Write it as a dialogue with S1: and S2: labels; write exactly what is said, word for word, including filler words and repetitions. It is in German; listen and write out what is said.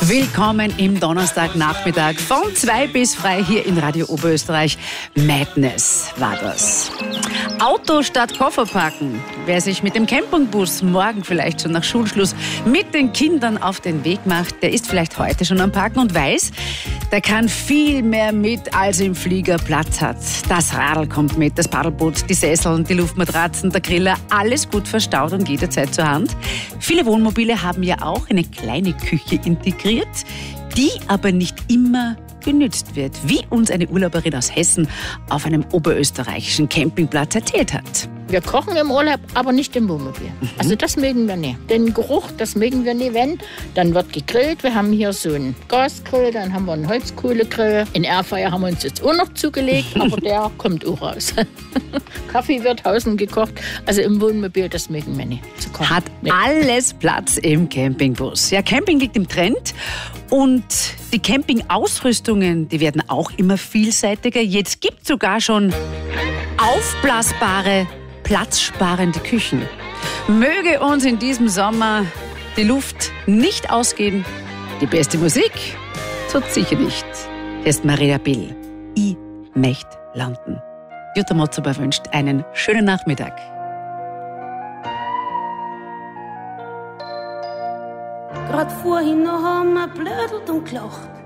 S1: Willkommen im Donnerstagnachmittag von zwei bis frei hier in Radio Oberösterreich. Madness war das. Auto statt Koffer packen. Wer sich mit dem Campingbus morgen vielleicht schon nach Schulschluss mit den Kindern auf den Weg macht, der ist vielleicht heute schon am Parken und weiß, der kann viel mehr mit, als im Flieger Platz hat. Das Radl kommt mit, das Paddelboot, die Sesseln, die Luftmatratzen, der Griller, alles gut verstaut und jederzeit zur Hand. Viele Wohnmobile haben ja auch eine kleine Küche integriert, die aber nicht immer genützt wird, wie uns eine Urlauberin aus Hessen auf einem oberösterreichischen Campingplatz erzählt hat.
S2: Wir kochen im Urlaub, aber nicht im Wohnmobil. Mhm. Also das mögen wir nicht. Den Geruch, das mögen wir nicht, wenn. Dann wird gegrillt. Wir haben hier so einen Gasgrill, dann haben wir einen Holzkohlegrill. In Airfryer haben wir uns jetzt auch noch zugelegt, aber der kommt auch raus. Kaffee wird außen gekocht. Also im Wohnmobil, das mögen wir nicht. Zu kochen.
S1: Hat
S2: nee.
S1: alles Platz im Campingbus. Ja, Camping liegt im Trend und die Campingausrüstungen, die werden auch immer vielseitiger. Jetzt gibt es sogar schon aufblasbare, platzsparende Küchen. Möge uns in diesem Sommer die Luft nicht ausgehen. Die beste Musik tut sicher nicht. Hier ist Maria Bill. Ich möchte landen. Jutta Motzober wünscht einen schönen Nachmittag.
S3: Grad vorhin noch haben wir blödelt und gelacht.